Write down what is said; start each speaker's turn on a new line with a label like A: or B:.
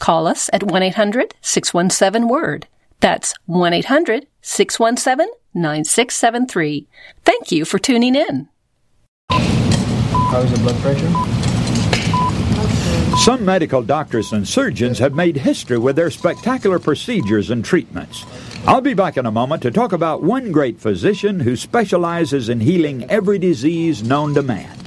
A: Call us at 1-800-617-WORD. That's 1-800-617-9673. Thank you for tuning in.
B: How's the blood pressure?
C: Some medical doctors and surgeons have made history with their spectacular procedures and treatments. I'll be back in a moment to talk about one great physician who specializes in healing every disease known to man.